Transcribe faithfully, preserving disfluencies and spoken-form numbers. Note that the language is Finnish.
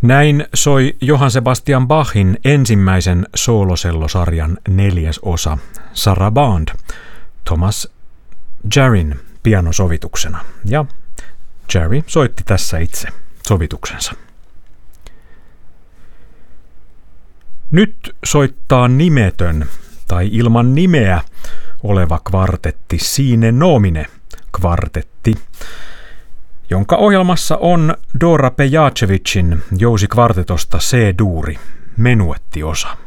Näin soi Johann Sebastian Bachin ensimmäisen soolosellosarjan neljäs osa, Sarabande, Thomas Jarrin pianosovituksena. Ja Jarry soitti tässä itse sovituksensa. Nyt soittaa nimetön tai ilman nimeä oleva kvartetti Sine Nomine kvartetti, jonka ohjelmassa on Dora Pejacevicin jousikvartetosta C-duuri, menuettiosa.